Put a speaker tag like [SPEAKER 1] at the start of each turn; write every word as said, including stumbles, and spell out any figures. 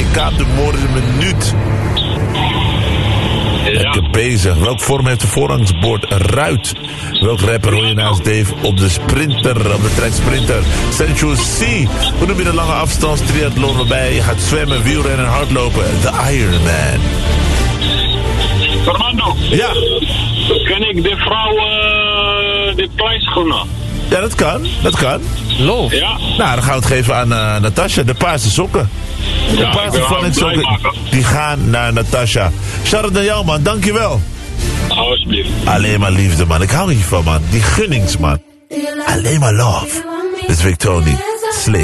[SPEAKER 1] Kaap de Moorden minuut. Lekker bezig. Welk vorm heeft de voorrangsbord? Ruit. Welk rapper hoor je naast Dave op de sprinter, op de track sprinter? Sensual C. Hoe noem je de lange afstands triathlon waarbij je gaat zwemmen, wielrennen en hardlopen? The Ironman.
[SPEAKER 2] Fernando.
[SPEAKER 1] Ja.
[SPEAKER 2] Ken ik de vrouw uh, de pleisschoenen?
[SPEAKER 1] Ja, dat kan. Dat kan.
[SPEAKER 3] Loof.
[SPEAKER 2] Ja.
[SPEAKER 1] Nou, dan gaan we het geven aan uh, Natasha. De paarse sokken. De
[SPEAKER 2] Ja,
[SPEAKER 1] paarse
[SPEAKER 2] ik wil
[SPEAKER 1] sokken,
[SPEAKER 2] maken.
[SPEAKER 1] die gaan naar Natasha. Shout-out naar jou, man. Dankjewel.
[SPEAKER 2] Alsjeblieft.
[SPEAKER 1] Alleen maar liefde, man. Ik hou hiervan, man. Die gunnings, man. Alleen maar love. Dit is Victonie. Slim.